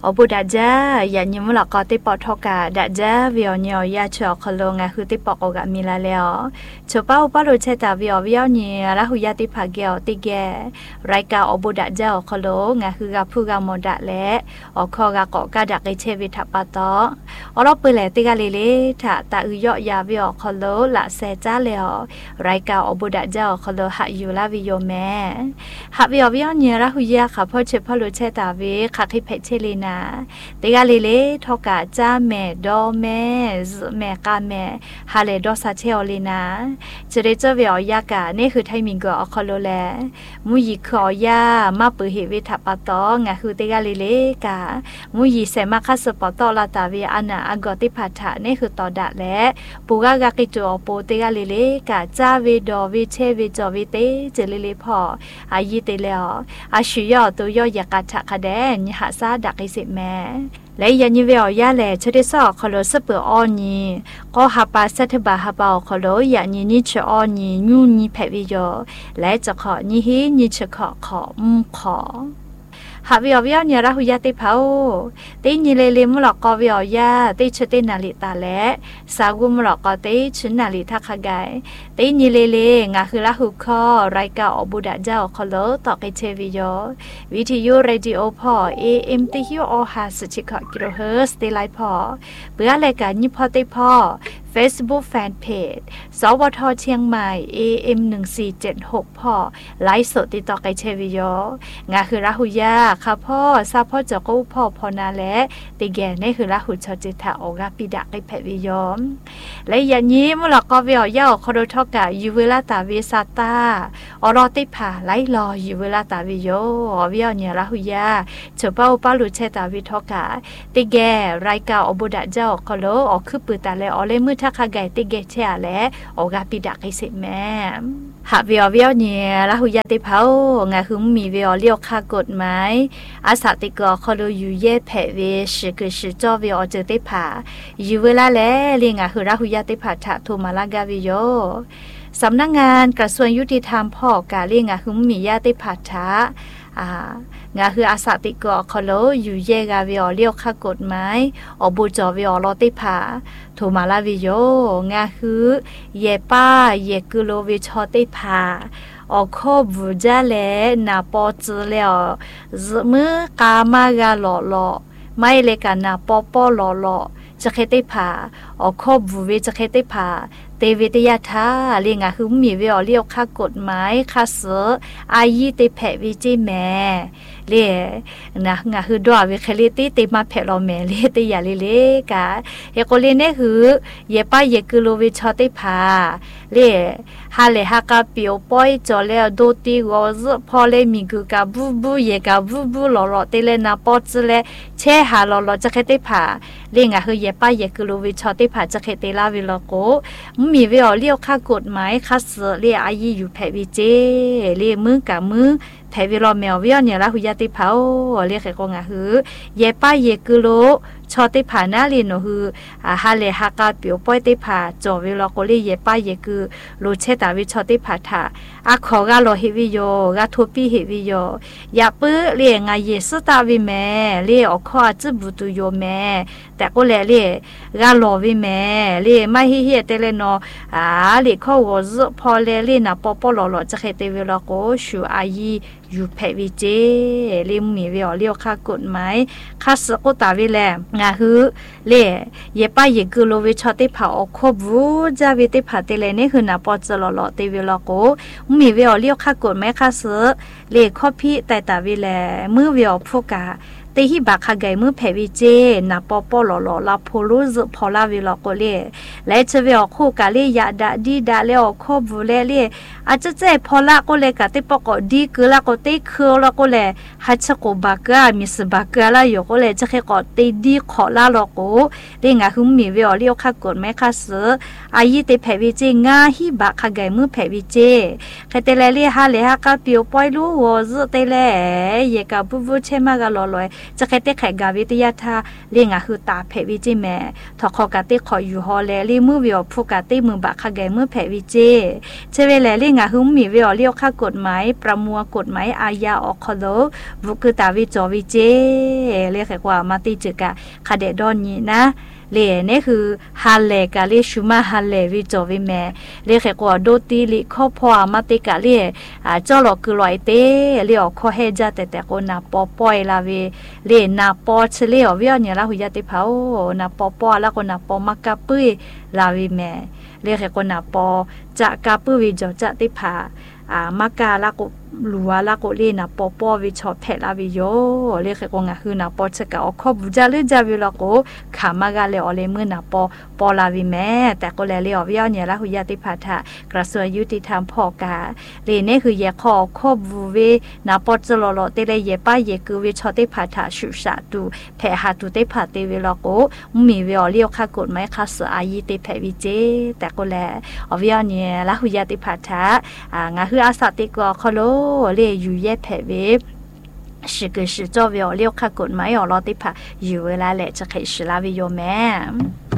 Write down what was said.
บุดาจ้าอย่ายิ้มหลอกก็ติปอทอกาดาจ้าวิอเนียยาชอคโลงาคือติปอกกะมีลาแล้วชป้าอุปโลเชตาวิอเนียละหุยาติภาเกลติแกรายกาอบุดาจ้าคโลงาคือกะผู้กะโมดะและอคอกะกอกะดักไอเชวิทัปปะตออรอปเลติกะเลเลทะตะอุยอยาวิอคโลละเซจ้าแล้วรายกาอบุดาจ้าคโลหะอยู่ลาวิโยแม่หะวิอเนียละหุยาค่ะพ่อเชพโลเชตาวิคะคิเพเชลีนาติกาเลเลทอกะจ้าแม่ดอแม่แม่กาแม่ฮาเลดอซาเชอลีนาจะได้เจอเวียยากะนี่คือไทมิงกอคโลแลมุยิคอยามาปือเหวิทัปปะตองะคือติกาเลเลกะมุยิเสมาคัสปอตอลาตาเวอานาอากอติพัทะนี่คือตอดะและปูกากะกิจอโปติกาเลเลกะจ้าเวดอเวเชเวจอเวเตเจเลเลพออายิเตเลออาชิยอตัวยอยากะทะคะแดนยหาซาดักอิสิแม่และยันยิเวอยาแลชดิซอคโลสเปอออนีก็หาปาสัทบาหาบาคโลยานีนิชออนีญูนีเพวิโยและจะขอนีฮีนิชขอขอหาวิอวิอเนียระหุยาติเผาตีนีเลเลมุหลอกกอวิอยาตีชตินาลิตาและสากุมุหลอกกอตีชุนนาลิทักขะไกตีนีเลงาคือละหุคอรายกาอบุดาเจ้าคโลตอกไอเชวิโยวิทยุเรดิโอพอAM ติฮิโอฮาสชิคกิโลเฮิรตซ์ตีไลพอเปื่อรายการยิพอติพอFacebook Fanpage สวทเชียงใหม่ AM 1476พ่อไลฟ์สดติดต่อไกเชวิโยงาคือราหุยาค่ะพ่อซาพ่อจกูพ่อพอนาและติแกนี่คือราหุชอจิตาโอกาปิดะไกแพวิโยและยันนี้มุหลอกกอวิอยาคโดทอกะยูเวลาตาวิซาตาอรอติผาไลรอยูเวลาตาวิโยอวิอเนียราหุยาเฉเป้าปาลุเชตาวิทอกะติแกรายกาอบุดะเจ้าคโลอคือปือตาและอเลมือถ้าข้าไก่ติเกเชียและโอกาปิดะไกสิแม่หาวิอเนี่ยละหุยาติเผางาคือมีวิอเลียวค่ากฎหมายอาสาติกอคโลอยู่เย่แผเวชคือชื่อจอวิอเจติผาอยู่เวลาและเรียงาคือละหุยาติผาถะโทมาลากาวิโยสำนักงานกระทรวงยุติธรรมพ่อกาเรียงาคือมียาติผาถะงาคืออาสาติกอคโลอยู่เย่กาวิอเลียวค่ากฎหมายอบูจอวิอลอติผาโทมาลาวิโยงาคือเย่ป้าเย่กุโลวิชอติผาอคบบูจาเลนาปอจแล้วมือกามากาหล่อไม่เลกันนาปอปอหล่อจะเคติผาอคบบูวิจะเคติผาเตวิทยาธาเรียงาคือมีวิอเลียวค่ากฎหมายค่าเสืออายีเตแผวิจิแม่เรียนะงาคือดอวิเคลิติเตมาแผลแม่เรียเตยาเลกะเฮโกเลเนี่ยคือเยป้าเยกุโลวิชอติผาเรียฮาเลฮากาเปียวปอยจอแล้วโดติวอซพอเลมีกุกาบูเยกาบูหล่อเตเลนาปอจเลเชหาหล่อจะเคติผาเรียงาคือเยป้าเยกุโลวิชอติผาจะเคเตลาวิโลโกมีวิอเลียวค่ากฎหมายค่าเสือเรียอายีอยู่แผวิเจเรียมือกับมือแผวิรอแมววิอเนี่ยละหุยาติเผาเรียกแค่กงาหือเยป้าเยกุโลชอติผานาลีโนหือฮาเลฮากาเปียวป้อยติผาจอวิลโกลีเยป้าเยกุโลเชตาวิชอติผาถาอะขอกาโลหิวิโยกาทุปีหิวิโยยาปื้อเรียงาเยสุตาวิแม่เรียอขอจิบุตุโยแม่แต่ก็แลเรียกาโลวิแม่เรียไม่เฮียเตเลโนเรียข้อวอพอเลเรียนาปอปอหล่อจะเคเตวิลโกชูอายีอยู่แพวิเจเรียมีวิอเลียวค่ากฎหมายค่าสกุตาวิแลงาฮือเล่เยป้าเยกุโลวิชอติผาอคบวูจาวิติผาเตเลนี่คือนาปอจลอเตวิลโกมีวิอเลียวค่ากฎหมายค่าเสเล่ข้อพี่แต่ตาวิแลมือวิอพวกาเตหิบักขะไกมือแผวิเจนาปอปอหล่อลาโพลูซพอลาวิลโกเลและจะวิอคู่กาเลยาดาดีดาเลอคบวูเลเลอาจจะเจพอละก็เลยกะติปกดีคือละก็เตคือละก็เลยฮัชโกบักะมิสบักะละอยู่ก็เลยจะแค่ก็เตดีขอละละก็เรื่องคือมีวิอเลียวค่ากฎหมายค่าเสืออายีเตแผวิเจงาหิบักขะไกมือแผวิเจแค่เตเลเลฮาเลฮากะเปียวปอยรู้วอซเตเลเยกะบูเชมากะลอลอยจะแค่เตะแขกกาวิทยาท่าเลี้ยงคือตาเพวิจิแม่ถอคอกาเตขออยู่ฮอลลี่มือวิอผู้กาเตมือบักขะแกมือเพวิเจเชเวลเลี้ยงคือมีวิอเลี้ยวค่ากฎหมายประมวลกฎหมายอาญาออกคอโลบุคือตาวิจอวิเจเรียกแค่ว่ามาติจึกะคาเดดอนนี้นะเล่นี่คือฮัลเลกาลิชูมาฮัลเลวิจวิแม่เรียกแค่ว่าโดตีลิคอพอมาติกาเล่จ้าหลอกคือลอยเตเลี้ยวข้อเฮจาแต่คนน่ะปอปอยลาเวเล่น่ะปอเฉลียวเวียเนี่ยละหุยาติเผาน่ะปอปอแล้วคนน่ะปอมักกะปุ้ยลาวิแม่เรียกแค่คนน่ะปอจะกะปุ้ยวิจจะติผามักกะละก็ลัวละก็เล่น่ะปอปอวิชอเพลาวิโยเรียกแค่คนน่ะคือน่ะปอเชกะอคบุจาลืจาวิละก็ขามากะเลอเลมือน่ะปอลาวิแม่แต่ก็แลเลี้ยวเวียเนี่ยละหุยาติผาทะกระทรวงยุติธรรมพอกาเล่นี่คือแยกคอบูเวน่ะปอจลอเตเลเยป้าเยคือวิชอติผาทะสุสาตูแผ่หาตูเตผาเตวิละก็มีเวียเลี้ยวค่ากฎหมายค่าสอายีเตแผ่วิเจแต่ก็แลอเวียเนี่ยละหุยาติผาทะงาคืออาสาติกอคอโลเล่อยู่แยแผ่เว是个是做不了，看กฎหมายออกรอติผาอยู่เวลาแหละจะเคยสิลาวิโยแม่